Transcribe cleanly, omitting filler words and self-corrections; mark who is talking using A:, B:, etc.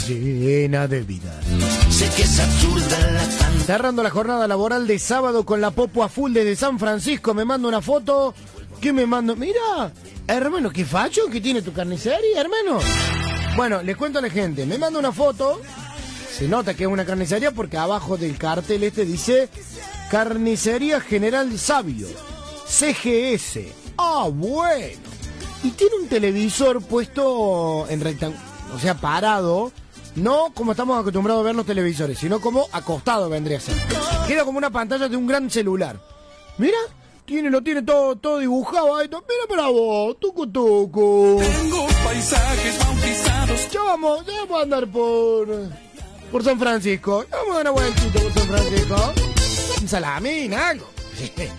A: llena de vida.
B: Sé que es absurda la fantasía.
A: Cerrando la jornada laboral de sábado con la popo a full desde San Francisco. Me manda una foto. ¿Qué me mando? Mira, hermano, qué facho que tiene tu carnicería, hermano. Bueno, les cuento a la gente. Me manda una foto. Se nota que es una carnicería porque abajo del cartel dice Carnicería General Sabio, CGS. Ah, bueno. Y tiene un televisor puesto en rectángulo, o sea, parado. No como estamos acostumbrados a ver los televisores, sino como acostado vendría a ser. Queda como una pantalla de un gran celular. Mira, lo tiene todo dibujado ahí. Mira para vos, tucu.
B: Tengo paisajes bautizados.
A: Ya vamos a andar por San Francisco. Ya vamos a dar una vueltita por San Francisco. Un salamín, algo.